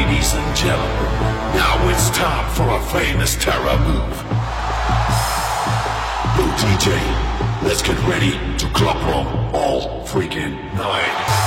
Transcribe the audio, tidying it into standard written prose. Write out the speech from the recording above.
Ladies and gentlemen, now it's time for a famous terror move. Blue DJ, let's get ready to club roll all freaking night.